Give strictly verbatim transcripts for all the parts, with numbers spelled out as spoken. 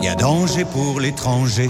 y a danger pour l'étranger.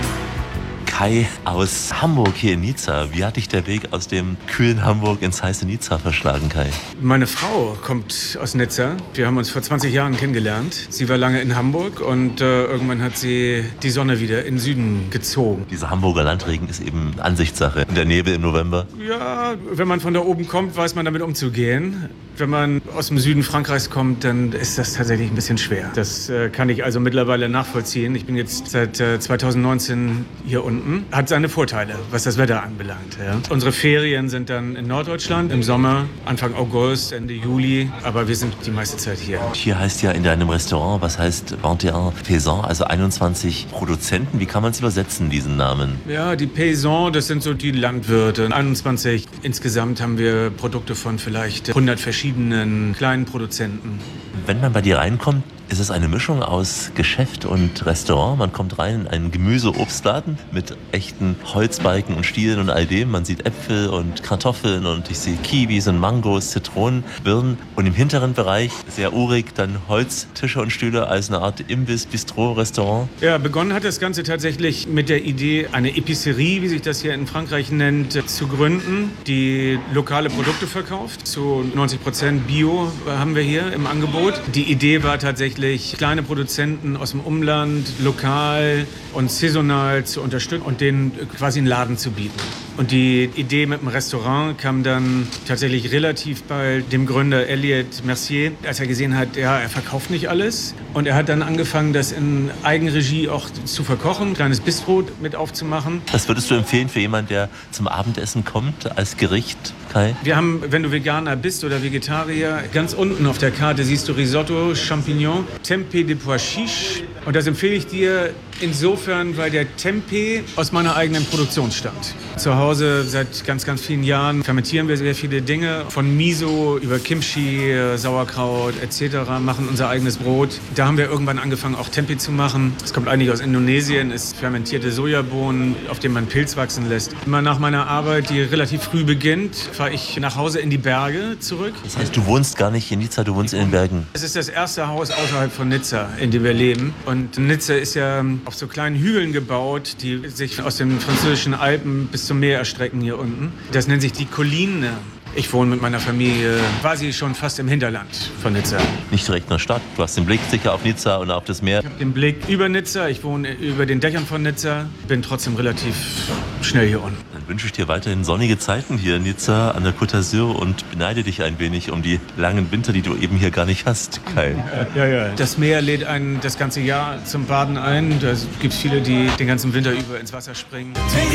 Kai aus Hamburg hier in Nizza. Wie hat dich der Weg aus dem kühlen Hamburg ins heiße Nizza verschlagen, Kai? Meine Frau kommt aus Nizza. Wir haben uns vor zwanzig Jahren kennengelernt. Sie war lange in Hamburg und äh, irgendwann hat sie die Sonne wieder in den Süden gezogen. Dieser Hamburger Landregen ist eben Ansichtssache. Der Nebel im November. Ja, wenn man von da oben kommt, weiß man damit umzugehen. Wenn man aus dem Süden Frankreichs kommt, dann ist das tatsächlich ein bisschen schwer. Das äh, kann ich also mittlerweile nachvollziehen. Ich bin jetzt seit äh, zweitausendneunzehn hier unten. Hat seine Vorteile, was das Wetter anbelangt. Ja. Unsere Ferien sind dann in Norddeutschland im Sommer, Anfang August, Ende Juli. Aber wir sind die meiste Zeit hier. Hier heißt ja in deinem Restaurant, was heißt vingt et un Paysans, also einundzwanzig Produzenten. Wie kann man es übersetzen, diesen Namen? Ja, die Paysans, das sind so die Landwirte. einundzwanzig. Insgesamt haben wir Produkte von vielleicht hundert verschiedenen kleinen Produzenten. Wenn man bei dir reinkommt, ist es eine Mischung aus Geschäft und Restaurant. Man kommt rein in einen Gemüse-Obstladen mit echten Holzbalken und Stielen und all dem. Man sieht Äpfel und Kartoffeln und ich sehe Kiwis und Mangos, Zitronen, Birnen. Und im hinteren Bereich, sehr urig, dann Holztische und Stühle als eine Art Imbiss, Bistro, Restaurant. Ja, begonnen hat das Ganze tatsächlich mit der Idee, eine Epicerie, wie sich das hier in Frankreich nennt, zu gründen, die lokale Produkte verkauft. Zu neunzig Prozent Bio haben wir hier im Angebot. Die Idee war tatsächlich, kleine Produzenten aus dem Umland lokal und saisonal zu unterstützen und denen quasi einen Laden zu bieten. Und die Idee mit dem Restaurant kam dann tatsächlich relativ bald dem Gründer Elliot Mercier, als er gesehen hat, ja, er verkauft nicht alles. Und er hat dann angefangen, das in Eigenregie auch zu verkochen, ein kleines Bistro mit aufzumachen. Was würdest du empfehlen für jemanden, der zum Abendessen kommt als Gericht, Kai? Wir haben, wenn du Veganer bist oder Vegetarier, ganz unten auf der Karte siehst du Risotto, Champignon, Tempeh de Pois Chiche. Und das empfehle ich dir insofern, weil der Tempeh aus meiner eigenen Produktion stammt. Zu Hause seit ganz, ganz vielen Jahren fermentieren wir sehr viele Dinge. Von Miso über Kimchi, Sauerkraut et cetera. Machen unser eigenes Brot. Da haben wir irgendwann angefangen, auch Tempeh zu machen. Es kommt eigentlich aus Indonesien, ist fermentierte Sojabohnen, auf denen man Pilz wachsen lässt. Immer nach meiner Arbeit, die relativ früh beginnt, fahre ich nach Hause in die Berge zurück. Das heißt, du wohnst gar nicht in Nizza, du wohnst in den Bergen. Es ist das erste Haus außerhalb von Nizza, in dem wir leben. Und Nizza ist ja auf so kleinen Hügeln gebaut, die sich aus den französischen Alpen bis zum Meer erstrecken hier unten. Das nennt sich die Colline. Ich wohne mit meiner Familie quasi schon fast im Hinterland von Nizza. Nicht direkt in der Stadt. Du hast den Blick sicher auf Nizza und auf das Meer. Ich habe den Blick über Nizza. Ich wohne über den Dächern von Nizza. Bin trotzdem relativ schnell hier unten. Dann wünsche ich dir weiterhin sonnige Zeiten hier in Nizza an der Côte d'Azur und beneide dich ein wenig um die langen Winter, die du eben hier gar nicht hast, Kai. Ja, ja. Das Meer lädt einen das ganze Jahr zum Baden ein. Da gibt es viele, die den ganzen Winter über ins Wasser springen.